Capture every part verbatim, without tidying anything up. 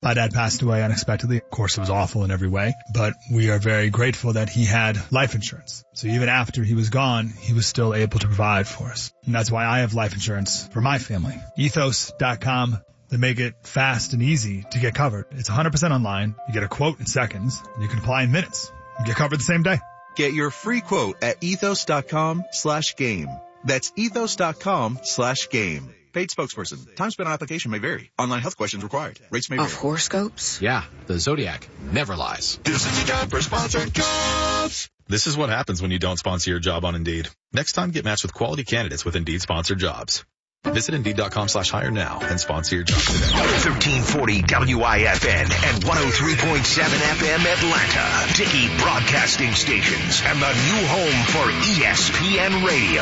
My dad passed away unexpectedly. Of course, it was awful in every way, but we are very grateful that he had life insurance. So even after he was gone, he was still able to provide for us. And that's why I have life insurance for my family. ethos dot com. They make it fast and easy to get covered. It's one hundred percent online. You get a quote in seconds, and you can apply in minutes. You get covered the same day. Get your free quote at ethos dot com slash game. That's ethos dot com slash game. Paid spokesperson. Time spent on application may vary. Online health questions required. Rates may vary. Of horoscopes? Yeah, the Zodiac never lies. This is your time for sponsored jobs. This is what happens when you don't sponsor your job on Indeed. Next time, get matched with quality candidates with Indeed sponsored jobs. Visit Indeed dot com slash hire now and sponsor your job today. thirteen forty W I F N and one oh three point seven F M Atlanta. Dickey Broadcasting Stations and the new home for E S P N Radio.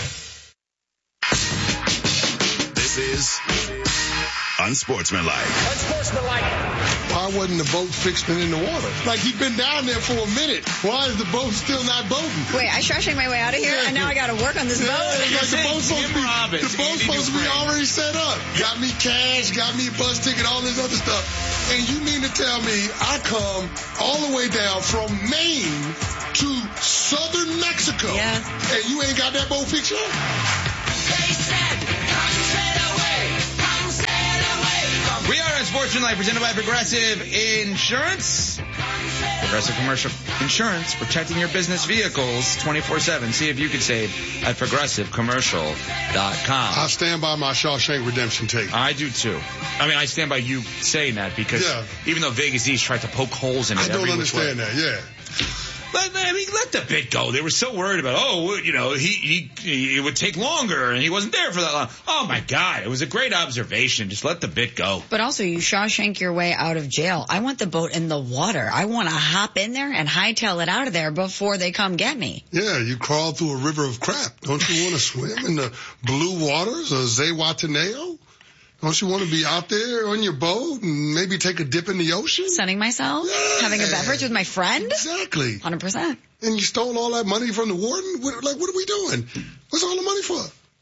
This is Unsportsmanlike. Unsportsmanlike. Why wasn't the boat fixing in the water? Like, he'd been down there for a minute. Why is the boat still not boating? Wait, I Shawshank my way out of here, and now I got to work on this yeah, boat? Like the boat's supposed to be, the boat's supposed to be already set up. Got me cash, got me a bus ticket, all this other stuff. And you mean to tell me I come all the way down from Maine to southern Mexico, yeah, and you ain't got that boat fixed yet? They said, come sail away, come sail away. Come we are on Sportsmanlike, presented by Progressive Insurance. Progressive Commercial Insurance, protecting your business vehicles twenty-four seven. See if you can save at progressive commercial dot com. I stand by my Shawshank Redemption tape. I do too. I mean, I stand by you saying that because yeah. even though Vegas East tried to poke holes in it, I don't every understand that. Yeah. But, I mean, let the bit go. They were so worried about, oh, you know, he, he, he, it would take longer, and he wasn't there for that long. Oh, my God. It was a great observation. Just let the bit go. But also, you Shawshank your way out of jail. I want the boat in the water. I want to hop in there and hightail it out of there before they come get me. Yeah, you crawl through a river of crap. Don't you want to swim in the blue waters of Zihuatanejo? Don't you want to be out there on your boat and maybe take a dip in the ocean? Sunning myself? Yeah. Having a beverage with my friend? Exactly. one hundred percent. And you stole all that money from the warden? What, like, what are we doing? What's all the money for?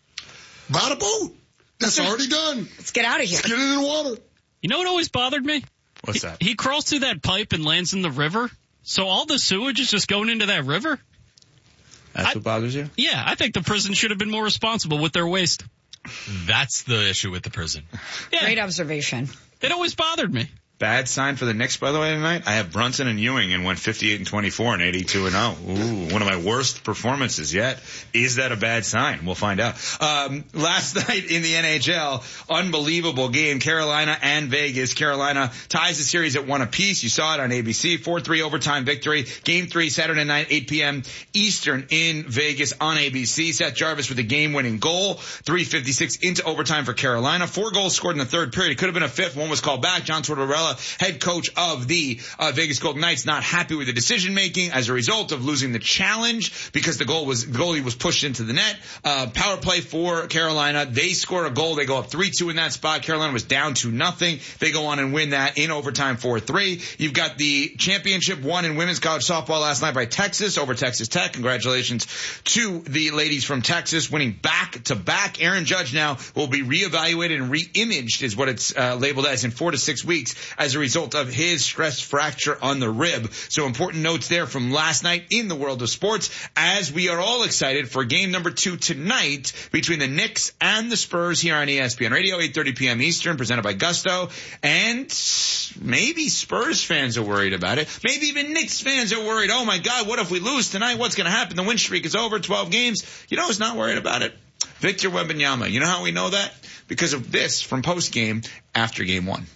Buy the boat. That's Let's already done. Let's get out of here. Let's get it in the water. You know what always bothered me? What's he, that? He crawls through that pipe and lands in the river. So all the sewage is just going into that river? That's I, what bothers you? Yeah, I think the prison should have been more responsible with their waste. That's the issue with the prison. Yeah. Great observation. It always bothered me. Bad sign for the Knicks, by the way, tonight. I have Brunson and Ewing and went fifty-eight and twenty-four and eighty-two and oh. Ooh, one of my worst performances yet. Is that a bad sign? We'll find out. Um, last night in the N H L, unbelievable game. Carolina and Vegas. Carolina ties the series at one apiece. You saw it on A B C. four three overtime victory. Game three, Saturday night, eight p.m. Eastern in Vegas on A B C. Seth Jarvis with a game-winning goal. three fifty-six into overtime for Carolina. Four goals scored in the third period. It could have been a fifth. One was called back. John Tortorella, head coach of the uh, Vegas Golden Knights, not happy with the decision making as a result of losing the challenge because the goal was the goalie was pushed into the net. Uh, power play for Carolina. They score a goal. They go up three two in that spot. Carolina was down to nothing. They go on and win that in overtime four three. You've got the championship won in women's college softball last night by Texas over Texas Tech. Congratulations to the ladies from Texas winning back to back. Aaron Judge now will be reevaluated and re-imaged is what it's uh, labeled as in four to six weeks as a result of his stress fracture on the rib. So important notes there from last night in the world of sports as we are all excited for game number two tonight between the Knicks and the Spurs here on E S P N Radio, eight thirty p.m. Eastern, presented by Gusto. And maybe Spurs fans are worried about it. Maybe even Knicks fans are worried. Oh my God, what if we lose tonight? What's going to happen? The win streak is over, twelve games. You know who's not worried about it? Victor Wembanyama. You know how we know that? Because of this from post-game after game one.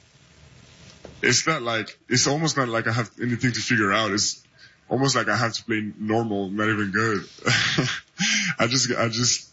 It's not like, it's almost not like I have anything to figure out. It's almost like I have to play normal, not even good. I just, I just,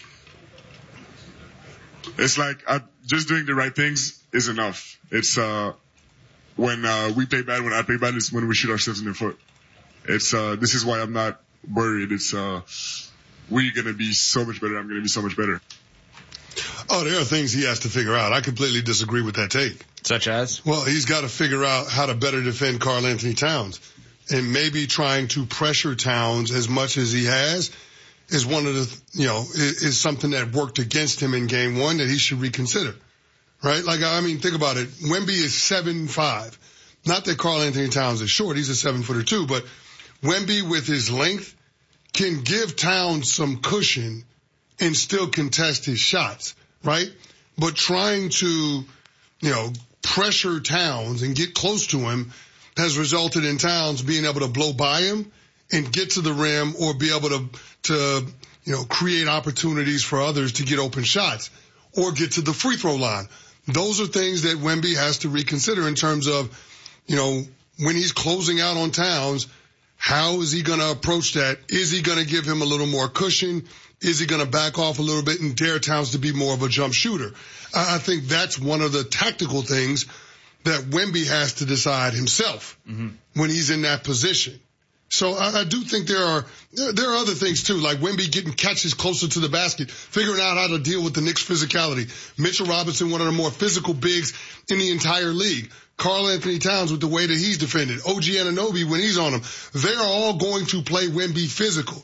it's like I, just doing the right things is enough. It's, uh, when, uh, we play bad, when I play bad, it's when we shoot ourselves in the foot. It's, uh, this is why I'm not worried. It's, uh, we're going to be so much better. I'm going to be so much better. Oh, there are things he has to figure out. I completely disagree with that take. Such as? Well, he's got to figure out how to better defend Karl Anthony Towns. And maybe trying to pressure Towns as much as he has is one of the, you know, is, is something that worked against him in game one that he should reconsider. right? Like, I mean, think about it. Wemby is seven five. Not that Karl Anthony Towns is short. He's a seven footer too, but Wemby with his length can give Towns some cushion and still contest his shots, right? But trying to, you know, pressure Towns and get close to him has resulted in Towns being able to blow by him and get to the rim or be able to, to, you know, create opportunities for others to get open shots or get to the free throw line. Those are things that Wemby has to reconsider in terms of, you know, when he's closing out on Towns, how is he going to approach that? Is he going to give him a little more cushion? Is he going to back off a little bit and dare Towns to be more of a jump shooter? I think that's one of the tactical things that Wemby has to decide himself mm-hmm. when he's in that position. So I, I do think there are there, there are other things too, like Wemby getting catches closer to the basket, figuring out how to deal with the Knicks' physicality. Mitchell Robinson, one of the more physical bigs in the entire league. Karl Anthony Towns with the way that he's defended. O G Anunoby when he's on him. They are all going to play Wemby physical.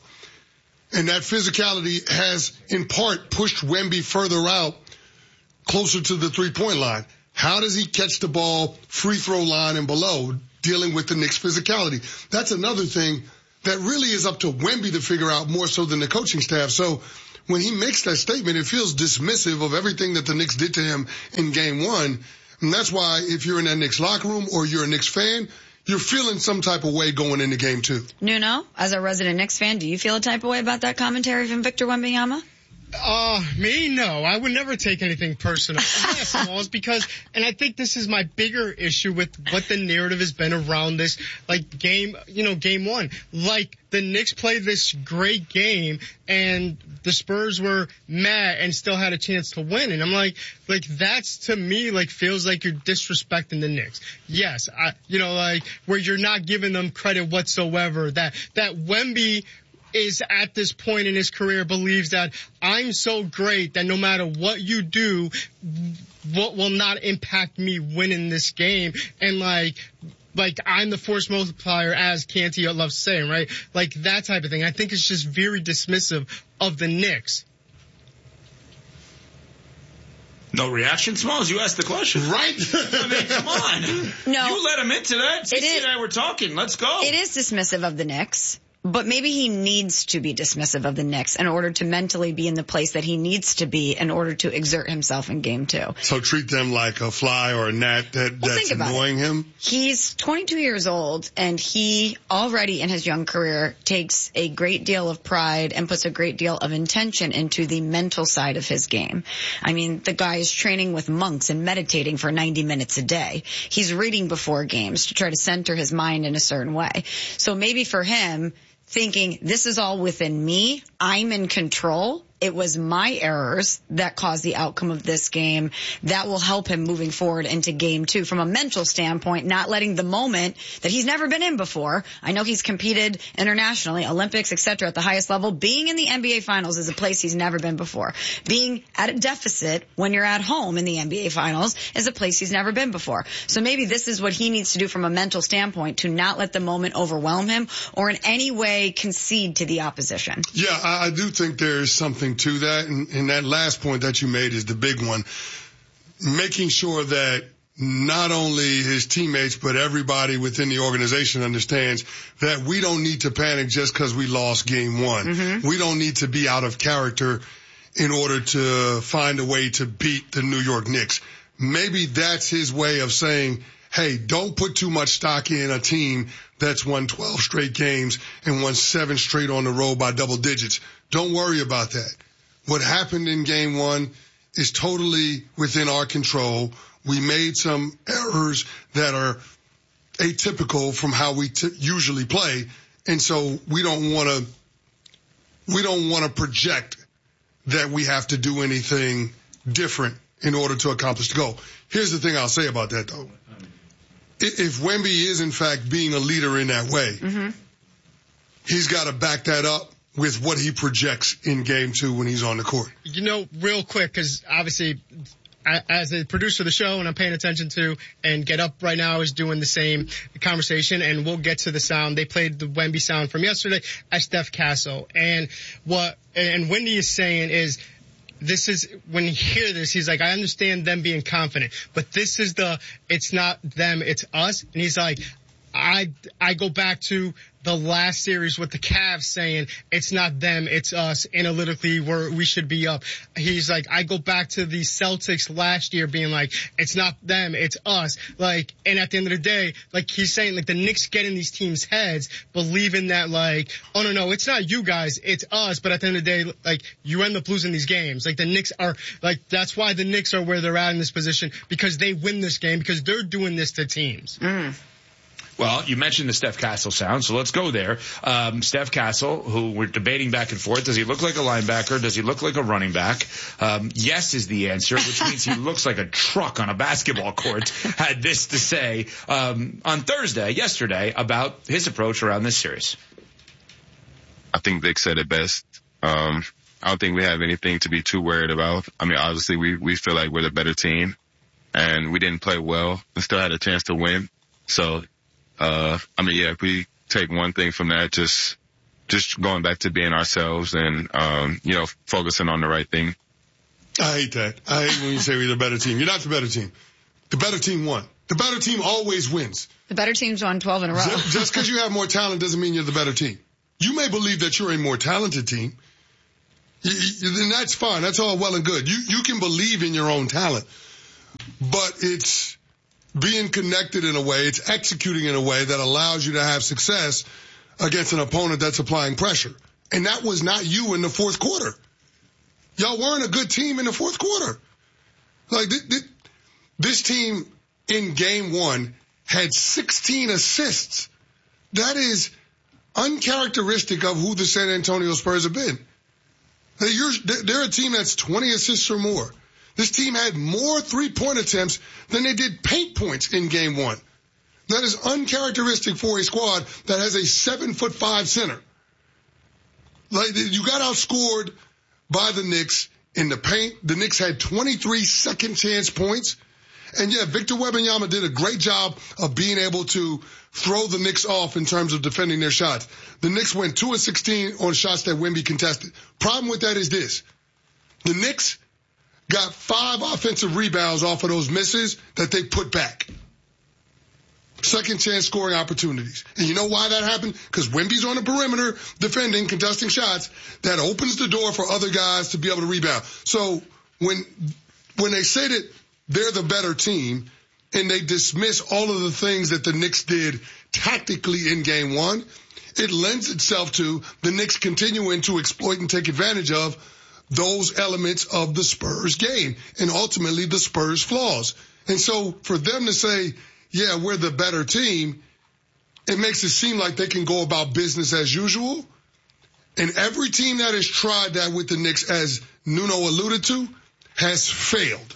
And that physicality has, in part, pushed Wemby further out, closer to the three-point line. How does he catch the ball free throw line and below, dealing with the Knicks' physicality? That's another thing that really is up to Wemby to figure out more so than the coaching staff. So when he makes that statement, it feels dismissive of everything that the Knicks did to him in game one. And that's why if you're in that Knicks locker room or you're a Knicks fan, you're feeling some type of way going into game two. Nuno, as a resident Knicks fan, do you feel a type of way about that commentary from Victor Wembanyama? Uh, me? No. I would never take anything personal. Yes, because, and I think this is my bigger issue with what the narrative has been around this, like, game, you know, game one. Like, the Knicks played this great game, and the Spurs were mad and still had a chance to win. And I'm like, like, that's, to me, like, feels like you're disrespecting the Knicks. Yes, I, you know, like, where you're not giving them credit whatsoever. That, that Wemby is at this point in his career believes that I'm so great that no matter what you do, what will not impact me winning this game. And like, like I'm the force multiplier, as Canty loves saying, right? Like that type of thing. I think it's just very dismissive of the Knicks. No reaction, Smalls? You asked the question. Right? I mean, come on. No. You let him into that. It is, and I were talking. Let's go. It is dismissive of the Knicks. But maybe he needs to be dismissive of the Knicks in order to mentally be in the place that he needs to be in order to exert himself in game two. So treat them like a fly or a gnat that, well, that's annoying it. him? He's twenty-two years old, and he already in his young career takes a great deal of pride and puts a great deal of intention into the mental side of his game. I mean, the guy is training with monks and meditating for ninety minutes a day. He's reading before games to try to center his mind in a certain way. So maybe for him, thinking this is all within me, I'm in control, it was my errors that caused the outcome of this game, that will help him moving forward into game two from a mental standpoint, not letting the moment that he's never been in before. I know he's competed internationally, Olympics, et cetera, at the highest level. Being in the N B A Finals is a place he's never been before. Being at a deficit when you're at home in the N B A Finals is a place he's never been before. So maybe this is what he needs to do from a mental standpoint, to not let the moment overwhelm him or in any way concede to the opposition. Yeah, I, I do think there's something to that, and, and that last point that you made is the big one. Making sure that not only his teammates, but everybody within the organization understands that we don't need to panic just because we lost game one. Mm-hmm. We don't need to be out of character in order to find a way to beat the New York Knicks. Maybe that's his way of saying, hey, don't put too much stock in a team that's won twelve straight games and won seven straight on the road by double digits. Don't worry about that. What happened in game one is totally within our control. We made some errors that are atypical from how we t- usually play. And so we don't want to, we don't want to project that we have to do anything different in order to accomplish the goal. Here's the thing I'll say about that though. If Wemby is in fact being a leader in that way, mm-hmm. he's got to back that up with what he projects in game two when he's on the court. You know, real quick, because obviously I, as a producer of the show and I'm paying attention to, and Get Up right now is doing the same conversation, and we'll get to the sound. They played the Wemby sound from yesterday at Steph Castle. And what, and Wendy is saying is, this is, when you hear this, he's like, I understand them being confident, but this is the, it's not them, it's us. And he's like, I, I go back to the last series with the Cavs saying it's not them, it's us. Analytically, we're, we should be up. He's like, I go back to the Celtics last year being like, it's not them, it's us. Like, and at the end of the day, like he's saying, like the Knicks get in these teams' heads, believing that like, oh no, no, it's not you guys, it's us. But at the end of the day, like you end up losing these games. Like the Knicks are, like that's why the Knicks are where they're at in this position, because they win this game, because they're doing this to teams. Mm. Well, you mentioned the Steph Castle sound, so let's go there. Um, Steph Castle, who we're debating back and forth, does he look like a linebacker? Does he look like a running back? Um, yes is the answer, which means he looks like a truck on a basketball court. Had this to say um, on Thursday, yesterday, about his approach around this series. I think Vic said it best. Um, I don't think we have anything to be too worried about. I mean, obviously, we, we feel like we're the better team, and we didn't play well and still had a chance to win. So, Uh, I mean, yeah, if we take one thing from that, just, just going back to being ourselves and, um, you know, focusing on the right thing. I hate that. I hate when you say we're the better team. You're not the better team. The better team won. The better team always wins. The better team's won twelve in a row. Just because you have more talent doesn't mean you're the better team. You may believe that you're a more talented team. Then that's fine. That's all well and good. You, you can believe in your own talent, but it's being connected in a way, it's executing in a way that allows you to have success against an opponent that's applying pressure. And that was not you in the fourth quarter. Y'all weren't a good team in the fourth quarter. Like, th- th- this team in game one had sixteen assists. That is uncharacteristic of who the San Antonio Spurs have been. You're, they're a team that's twenty assists or more. This team had more three-point attempts than they did paint points in game one. That is uncharacteristic for a squad that has a seven foot five center. Like, you got outscored by the Knicks in the paint. The Knicks had twenty-three second chance points. And yeah, Victor Wembanyama did a great job of being able to throw the Knicks off in terms of defending their shots. The Knicks went two of sixteen on shots that Wemby contested. Problem with that is this. The Knicks got five offensive rebounds off of those misses that they put back. Second chance scoring opportunities. And you know why that happened? Because Wemby's on the perimeter defending, contesting shots. That opens the door for other guys to be able to rebound. So when, when they say that they're the better team and they dismiss all of the things that the Knicks did tactically in game one, it lends itself to the Knicks continuing to exploit and take advantage of those elements of the Spurs game and ultimately the Spurs flaws. And so for them to say, yeah, we're the better team, it makes it seem like they can go about business as usual. And every team that has tried that with the Knicks, as Nuno alluded to, has failed.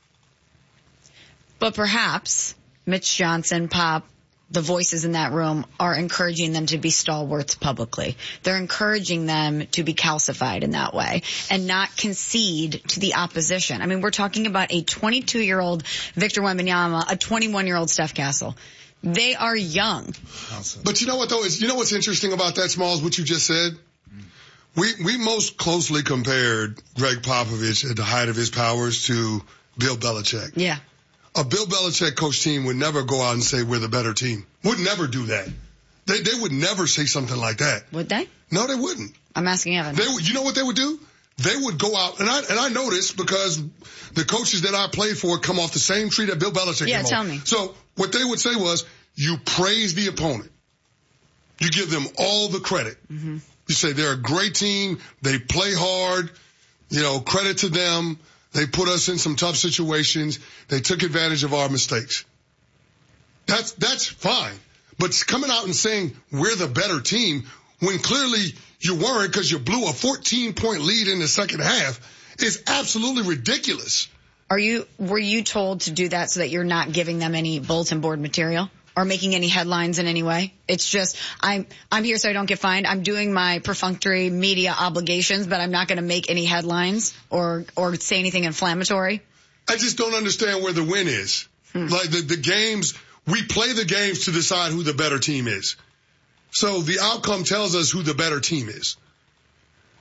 But perhaps Mitch Johnson, Pop, the voices in that room are encouraging them to be stalwarts publicly. They're encouraging them to be calcified in that way and not concede to the opposition. I mean, we're talking about a twenty-two-year-old Victor Wembanyama, a twenty-one-year-old Steph Castle. They are young. But you know what, though? Is you know what's interesting about that, Smalls, what you just said? We we most closely compared Greg Popovich at the height of his powers to Bill Belichick. Yeah. A Bill Belichick coach team would never go out and say we're the better team. Would never do that. They they would never say something like that. Would they? No, they wouldn't. I'm asking Evan. They would, you know what they would do? They would go out, and I and I know this because the coaches that I played for come off the same tree that Bill Belichick Yeah, came tell off. me. So what they would say was, you praise the opponent. You give them all the credit. Mm-hmm. You say they're a great team. They play hard. You know, credit to them. They put us in some tough situations. They took advantage of our mistakes. That's, that's fine. But coming out and saying we're the better team when clearly you weren't because you blew a fourteen point lead in the second half is absolutely ridiculous. Are you, were you told to do that so that you're not giving them any bulletin board material or making any headlines in any way? It's just, I'm, I'm here so I don't get fined. I'm doing my perfunctory media obligations, but I'm not going to make any headlines or, or say anything inflammatory. I just don't understand where the win is. Hmm. Like the, the games, we play the games to decide who the better team is. So the outcome tells us who the better team is.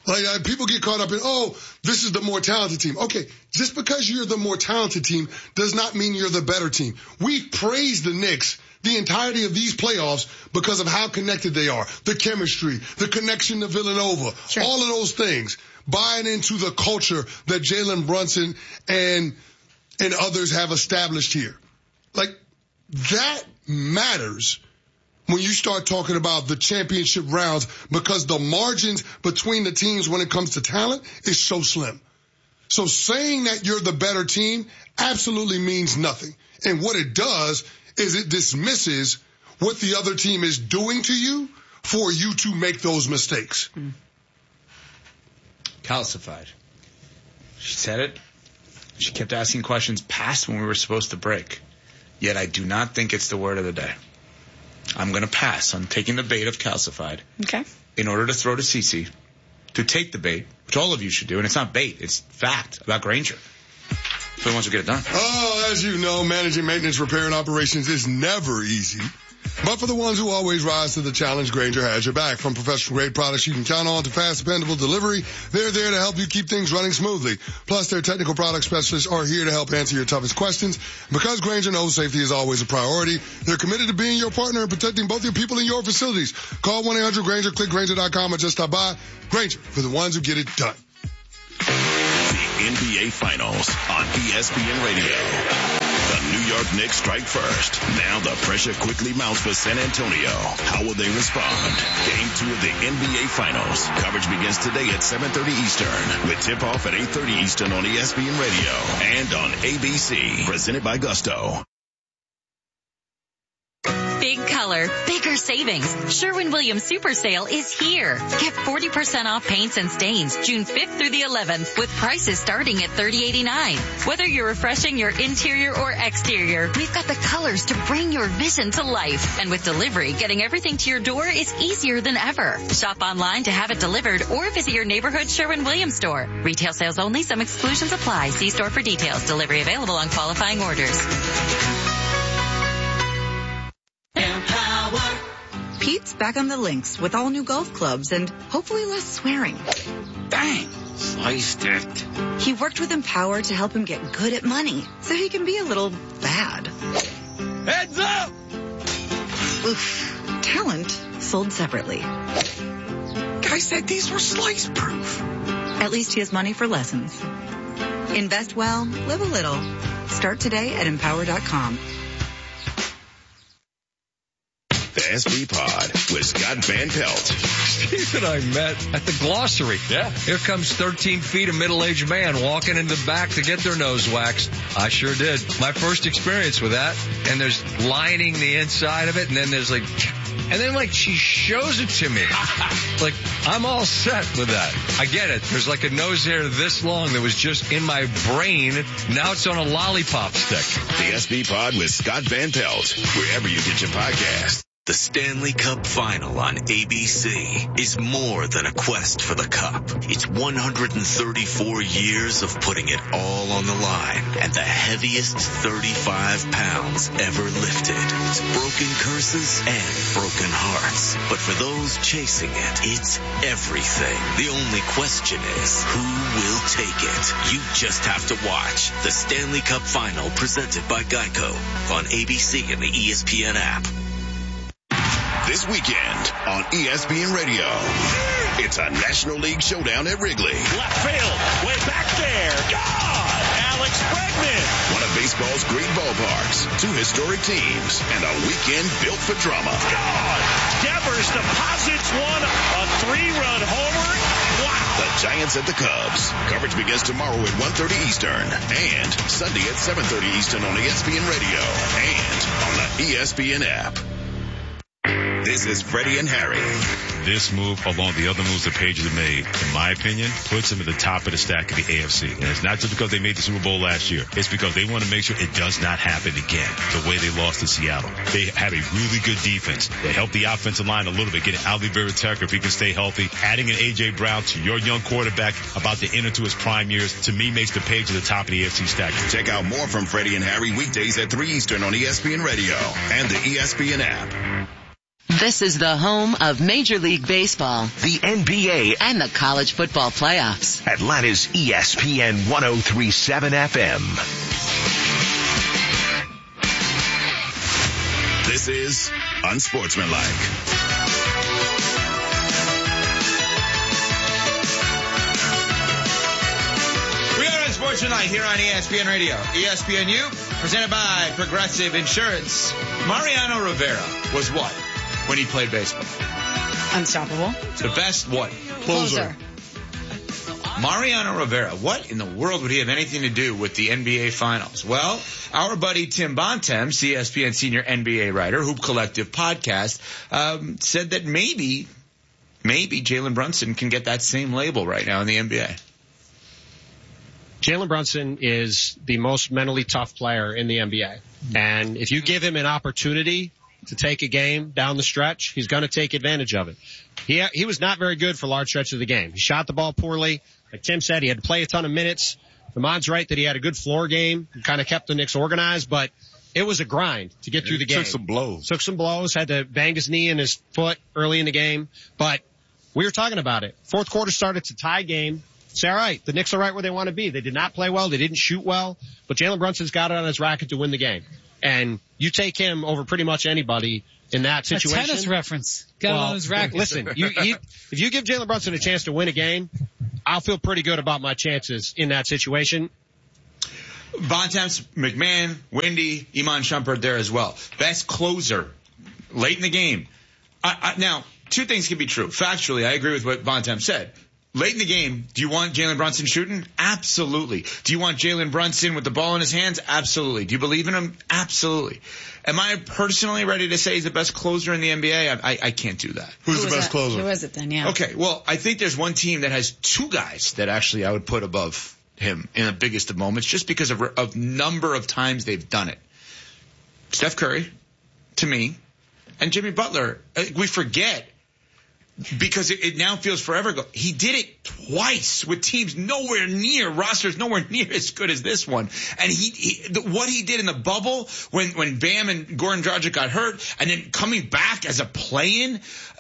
Like, uh, people get caught up in, oh, this is the more talented team. Okay, just because you're the more talented team does not mean you're the better team. We've praised the Knicks the entirety of these playoffs because of how connected they are, the chemistry, the connection to Villanova, sure. all of those things, buying into the culture that Jalen Brunson and and others have established here. Like, that matters when you start talking about the championship rounds, because the margins between the teams when it comes to talent is so slim. So saying that you're the better team absolutely means nothing. And what it does is it dismisses what the other team is doing to you for you to make those mistakes. Mm. Calcified. She said it. She kept asking questions past when we were supposed to break. Yet I do not think it's the word of the day. I'm going to pass on taking the bait of calcified. Okay. In order to throw to Cece, to take the bait, which all of you should do, and it's not bait, it's fact about Grainger. For the ones who get it done. Oh, as you know, managing maintenance, repair, and operations is never easy. But for the ones who always rise to the challenge, Grainger has your back. From professional-grade products you can count on to fast, dependable delivery, they're there to help you keep things running smoothly. Plus, their technical product specialists are here to help answer your toughest questions. Because Grainger knows safety is always a priority, they're committed to being your partner and protecting both your people and your facilities. Call one eight hundred Grainger, click Grainger dot com, or just stop by. Grainger, for the ones who get it done. The N B A Finals on E S P N Radio. The New York Knicks strike first. Now the pressure quickly mounts for San Antonio. How will they respond? Game two of the N B A Finals. Coverage begins today at seven thirty Eastern with tip-off at eight thirty Eastern on E S P N Radio and on A B C. Presented by Gusto. Big color, bigger savings. Sherwin-Williams Super Sale is here. Get forty percent off paints and stains June fifth through the eleventh with prices starting at thirty eighty-nine. Whether you're refreshing your interior or exterior, we've got the colors to bring your vision to life. And with delivery, getting everything to your door is easier than ever. Shop online to have it delivered or visit your neighborhood Sherwin-Williams store. Retail sales only. Some exclusions apply. See store for details. Delivery available on qualifying orders. Empower. Pete's back on the links with all new golf clubs and hopefully less swearing. Dang, sliced it. He worked with Empower to help him get good at money so he can be a little bad. Heads up! Oof. Talent sold separately. Guy said these were slice proof. At least he has money for lessons. Invest well, live a little. Start today at empower dot com. The S B Pod with Scott Van Pelt. Steve and I met at the Glossary. Yeah. Here comes thirteen feet of middle-aged man walking in the back to get their nose waxed. I sure did. My first experience with that. And there's lining the inside of it, and then there's like, and then like she shows it to me. Like, I'm all set with that. I get it. There's like a nose hair this long that was just in my brain. Now it's on a lollipop stick. The S B Pod with Scott Van Pelt, wherever you get your podcast. The Stanley Cup Final on A B C is more than a quest for the cup. It's one hundred thirty-four years of putting it all on the line and the heaviest thirty-five pounds ever lifted. It's broken curses and broken hearts. But for those chasing it, it's everything. The only question is, who will take it? You just have to watch the Stanley Cup Final presented by Geico on A B C and the E S P N app. This weekend on E S P N Radio, it's a National League showdown at Wrigley. Left field, way back there. God! Alex Bregman. One of baseball's great ballparks, two historic teams, and a weekend built for drama. God! Devers deposits one, a three-run homer. Wow! The Giants at the Cubs. Coverage begins tomorrow at one thirty Eastern and Sunday at seven thirty Eastern on E S P N Radio and on the E S P N app. This is Freddie and Harry. This move, along the other moves the Patriots have made, in my opinion, puts them at the top of the stack of the A F C. And it's not just because they made the Super Bowl last year. It's because they want to make sure it does not happen again, the way they lost to Seattle. They have a really good defense. They help the offensive line a little bit, getting Ali Vera-Tucker if he can stay healthy. Adding an A J. Brown to your young quarterback about to enter to his prime years, to me, makes the Patriots at the top of the A F C stack. Check out more from Freddie and Harry weekdays at three Eastern on E S P N Radio and the E S P N app. This is the home of Major League Baseball, the N B A, and the college football playoffs. Atlanta's E S P N one oh three point seven F M. This is Unsportsmanlike. Unsportsmanlike here on E S P N Radio. E S P N U, presented by Progressive Insurance. Mariano Rivera was what when he played baseball? Unstoppable. The best what? Closer. Mariano Rivera, what in the world would he have anything to do with the N B A Finals? Well, our buddy Tim Bontemps, C S P N senior N B A writer, Hoop Collective podcast, um, said that maybe, maybe Jalen Brunson can get that same label right now in the N B A. Jalen Brunson is the most mentally tough player in the N B A. And if you give him an opportunity to take a game down the stretch, he's going to take advantage of it. He he was not very good for large stretches of the game. He shot the ball poorly. Like Tim said, he had to play a ton of minutes. Ramon's right that he had a good floor game. He kind of kept the Knicks organized, but it was a grind to get through the game. Took some blows. Took some blows, had to bang his knee and his foot early in the game. But we were talking about it. Fourth quarter started to tie game. Say, all right, the Knicks are right where they want to be. They did not play well. They didn't shoot well. But Jalen Brunson's got it on his racket to win the game. And you take him over pretty much anybody in that situation. A tennis reference. Got well, it on his racket. Listen, you, he, if you give Jalen Brunson a chance to win a game, I'll feel pretty good about my chances in that situation. Bontemps, McMahon, Wendy, Iman Shumpert there as well. Best closer late in the game. I, I, now, two things can be true. Factually, I agree with what Bontemps said. Late in the game, do you want Jalen Brunson shooting? Absolutely. Do you want Jalen Brunson with the ball in his hands? Absolutely. Do you believe in him? Absolutely. Am I personally ready to say he's the best closer in the N B A? I, I, I can't do that. Who's Who the best that? closer? Who is it then? Yeah. Okay. Well, I think there's one team that has two guys that actually I would put above him in the biggest of moments just because of, of number of times they've done it. Steph Curry, to me, and Jimmy Butler. We forget. Because it, it now feels forever ago. He did it twice with teams nowhere near, rosters nowhere near as good as this one. And he, he the, what he did in the bubble when, when Bam and Goran Dragic got hurt and then coming back as a play-in,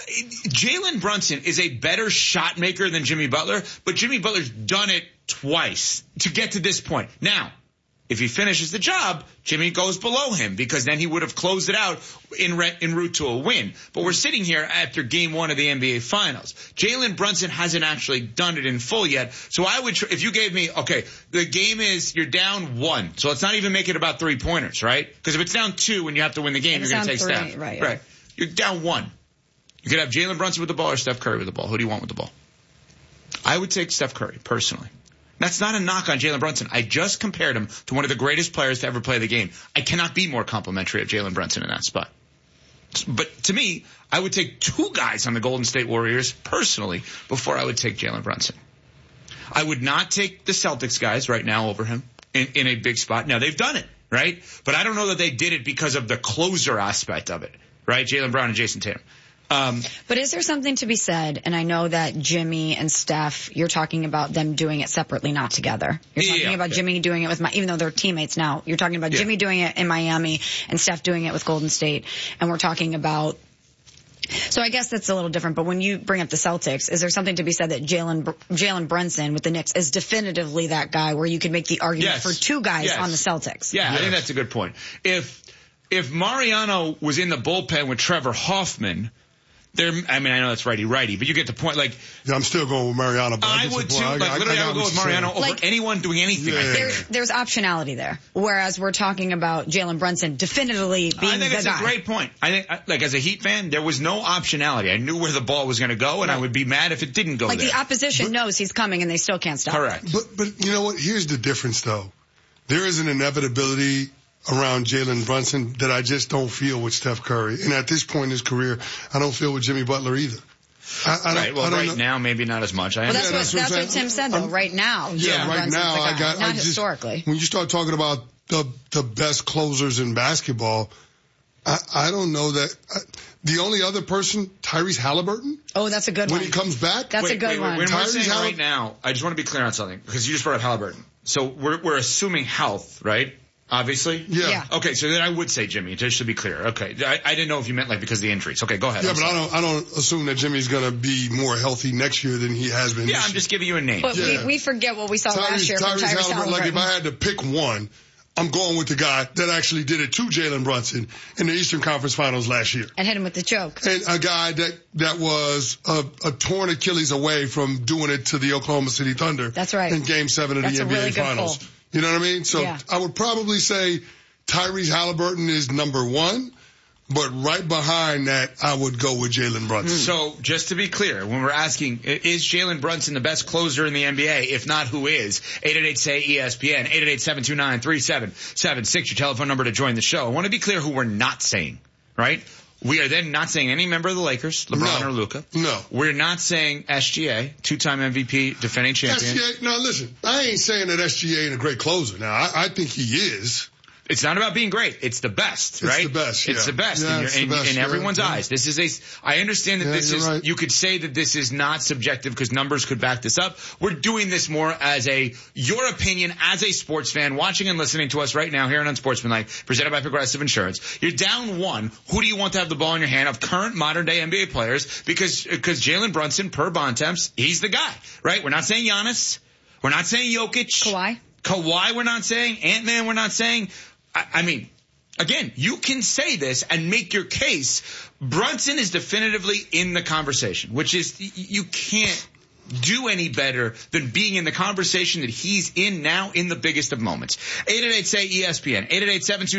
Jalen Brunson is a better shot maker than Jimmy Butler, but Jimmy Butler's done it twice to get to this point. Now, if he finishes the job, Jimmy goes below him because then he would have closed it out in re- en route to a win. But we're sitting here after game one of the N B A Finals. Jalen Brunson hasn't actually done it in full yet. So I would, tr- if you gave me, okay, the game is, you're down one. So let's not even make it about three pointers, right? Because if it's down two and you have to win the game, it's you're going to take three, Steph. Right, right. You're down one. You could have Jalen Brunson with the ball or Steph Curry with the ball. Who do you want with the ball? I would take Steph Curry, personally. That's not a knock on Jalen Brunson. I just compared him to one of the greatest players to ever play the game. I cannot be more complimentary of Jalen Brunson in that spot. But to me, I would take two guys on the Golden State Warriors personally before I would take Jalen Brunson. I would not take the Celtics guys right now over him in, in a big spot. Now, they've done it, right? But I don't know that they did it because of the closer aspect of it, right? Jaylen Brown and Jason Tatum. Um, but is there something to be said? And I know that Jimmy and Steph, you're talking about them doing it separately, not together. You're talking yeah, about yeah. Jimmy doing it with my, even though they're teammates now, you're talking about yeah. Jimmy doing it in Miami and Steph doing it with Golden State. And we're talking about, so I guess that's a little different. But when you bring up the Celtics, is there something to be said that Jalen Jalen Brunson with the Knicks is definitively that guy where you could make the argument yes. for two guys yes. on the Celtics? Yeah, yes. I think that's a good point. If if Mariano was in the bullpen with Trevor Hoffman, There, I mean, I know that's righty-righty, but you get the point. Like, yeah, I'm still going with Mariano. But I, I would too. Like, I, literally, I, I would go with Mariano over like, anyone doing anything. Yeah. There, there's optionality there, whereas we're talking about Jalen Brunson definitively being I think the it's guy. a great point. I think, like, as a Heat fan, there was no optionality. I knew where the ball was going to go, and right. I would be mad if it didn't go like there. Like the opposition but, knows he's coming, and they still can't stop. Correct. But but you know what? Here's the difference, though. There is an inevitability around Jalen Brunson that I just don't feel with Steph Curry. And at this point in his career, I don't feel with Jimmy Butler either. I, I right. Well, I right know. now, maybe not as much. I well, that's, yeah, what, that's, what, that's what Tim said, though. I'm, right now, yeah, Jalen right Brunson's now, the guy, I got not I just, historically. When you start talking about the the best closers in basketball, I, I don't know that. I, the only other person, Tyrese Halliburton. Oh, that's a good when one. When he comes back, that's wait, a good wait, wait, one. When Tyrese we're saying Hall- right now, I just want to be clear on something because you just brought up Halliburton. So we're we're assuming health, right? obviously? Yeah. Yeah. Okay, so then I would say Jimmy, just to be clear. Okay. I, I didn't know if you meant like because of the injuries. Okay, go ahead. Yeah, I'm but I sorry. don't, I don't assume that Jimmy's going to be more healthy next year than he has been Yeah, this I'm year. just giving you a name. But Yeah. we, we forget what we saw last Tyrese, year from Tyrese Tyrese Halliburton, Halliburton. like if I had to pick one, I'm going with the guy that actually did it to Jalen Brunson in the Eastern Conference Finals last year. And hit him with the choke. And a guy that, that was a, a torn Achilles away from doing it to the Oklahoma City Thunder. That's right. In game seven of That's the a N B A really good Finals. pull. You know what I mean? So Yeah. I would probably say Tyrese Halliburton is number one, but right behind that, I would go with Jalen Brunson. So, just to be clear, when we're asking, i- is Jalen Brunson the best closer in the N B A? If not, who is? eight eight eight, S A Y, E S P N, eight eight eight, seven two nine, three seven seven six, your telephone number to join the show. I want to be clear who we're not saying, right? We are then not saying any member of the Lakers, LeBron No. or Luka. No. We're not saying S G A, two-time M V P, defending champion. S G A, now listen, I ain't saying that S G A ain't a great closer. Now, I, I think he is. It's not about being great. It's the best, It's right? the best, It's yeah. the best, Yeah, in, it's your, the in, best, in yeah, everyone's yeah. eyes. This is a, I understand that Yeah, this you're is, right. you could say that this is not subjective because numbers could back this up. We're doing this more as a, your opinion as a sports fan watching and listening to us right now here on Unsportsmanlike, presented by Progressive Insurance. You're down one. Who do you want to have the ball in your hand of current modern day N B A players? Because, because Jalen Brunson, per Bontemps, he's the guy, right? We're not saying Giannis. We're not saying Jokic. Kawhi. Kawhi, we're not saying. Ant-Man, we're not saying. I, I mean, again, you can say this and make your case. Brunson is definitively in the conversation, which is y- you can't do any better than being in the conversation that he's in now in the biggest of moments. eight eight eight, S A Y, E S P N, eight eight eight, seven two